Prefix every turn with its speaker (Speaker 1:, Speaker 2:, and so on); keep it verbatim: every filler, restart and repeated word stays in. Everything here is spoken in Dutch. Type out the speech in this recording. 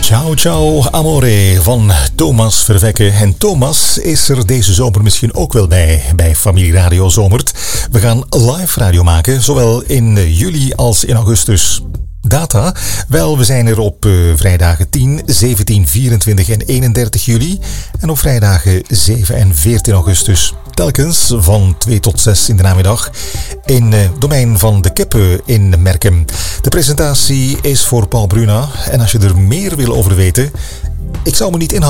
Speaker 1: Ciao ciao amore van Thomas Vervekke. En Thomas is er deze zomer misschien ook wel bij, bij Familie Radio Zomert. We gaan live radio maken, zowel in juli als in augustus. Data? Wel, we zijn er op uh, vrijdagen tien, zeventien, vierentwintig en eenendertig juli. En op vrijdagen zeven en veertien augustus. Telkens van twee tot zes in de namiddag in uh, domein van de Kippen in Merkem. De presentatie is voor Paul Bruna. En als je er meer wil over weten, ik zou me niet inhouden.